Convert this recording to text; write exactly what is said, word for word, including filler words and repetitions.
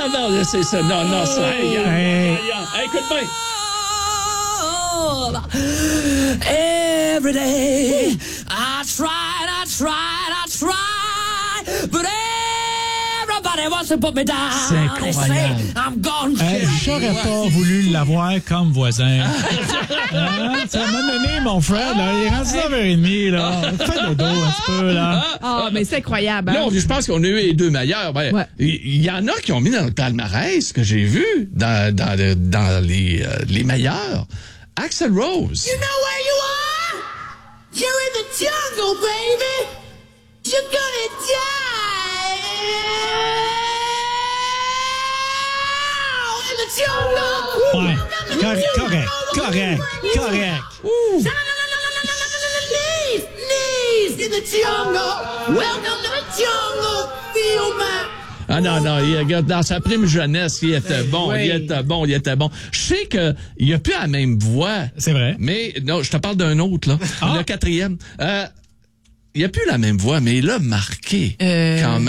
non, non, c'est ça. Non, non, ça. Hey, hey, hey, hey, écoute bien. Every day, I tried, I tried, I tried, but everybody wants to put me down. C'est incroyable. I'm gone. Hey, j'aurais pas voulu l'avoir comme voisin. Hein? Ça m'a donné, mon frère, là. Il est rendu neuf heures trente, là. Fais le dos un petit peu, là. Ah, oh, mais c'est incroyable. Hein? Là, je pense qu'on a eu les deux meilleurs. Ben, ouais. Il y en a qui ont mis dans le palmarès que j'ai vu dans, dans, le, dans les, euh, les meilleurs. Axl Rose. You know where you are? You're in the jungle, baby. You're gonna die in the jungle. Ouais. Correct, correct, correct, correct. Ouh. Knees, knees in the jungle. Welcome to the jungle. Feel my... Ah non, non, il, regarde, dans sa prime jeunesse, il était bon, oui. il était bon, il était bon. Je sais que il a plus la même voix. C'est vrai. Mais, non, je te parle d'un autre, là. Ah. Le quatrième. Euh, il a plus la même voix, mais il a marqué Euh... quand même.